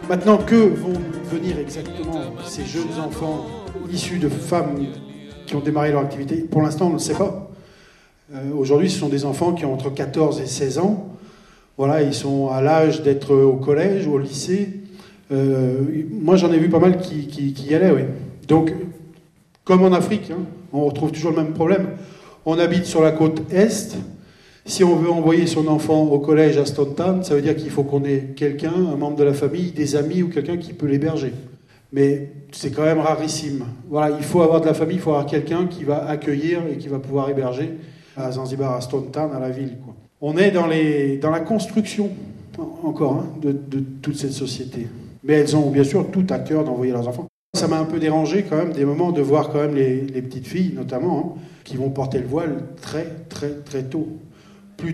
Maintenant, que vont devenir exactement ces jeunes enfants issus de femmes qui ont démarré leur activité? Pour l'instant, on ne le sait pas. Aujourd'hui, ce sont des enfants qui ont entre 14 et 16 ans. Voilà, ils sont à l'âge d'être au collège, au lycée. Moi, j'en ai vu pas mal qui y allaient, oui. Donc, comme en Afrique, hein, on retrouve toujours le même problème. On habite sur la côte Est. Si on veut envoyer son enfant au collège à Stone Town, ça veut dire qu'il faut qu'on ait quelqu'un, un membre de la famille, des amis ou quelqu'un qui peut l'héberger. Mais c'est quand même rarissime. Voilà, il faut avoir de la famille, il faut avoir quelqu'un qui va accueillir et qui va pouvoir héberger à Zanzibar, à Stone Town, à la ville, quoi. On est dans la construction, encore, hein, de toute cette société. Mais elles ont bien sûr tout à cœur d'envoyer leurs enfants. Ça m'a un peu dérangé quand même, des moments, de voir quand même les petites filles, notamment, hein, qui vont porter le voile très, très, très tôt.